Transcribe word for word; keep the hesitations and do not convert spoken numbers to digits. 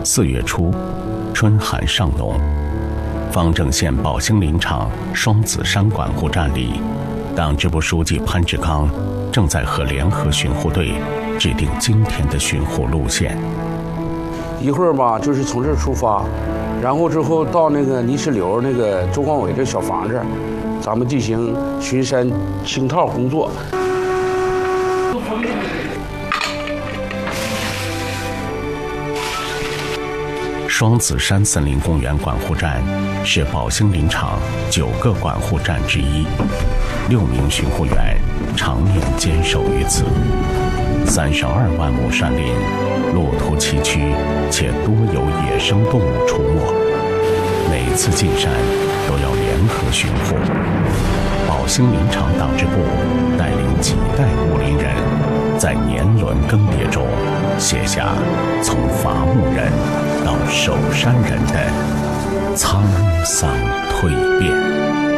四月初，春寒尚浓，方正县宝兴林场双子山管护站里，党支部书记潘志刚正在和联合巡护队制定今天的巡护路线。 一会儿吧，就是从这儿出发，然后之后到那个泥石流那个周光伟这小房子，咱们进行巡山清套工作。 双子山森林公园管护站是宝兴林场九个管护站之一，六名巡护员常年坚守于此。三十二万亩山林，路途崎岖，且多有野生动物出没。每次进山都要联合巡护。宝兴林场党支部带领几代武林人，在年轮更迭中，写下从伐木人到守山人的沧桑蜕变。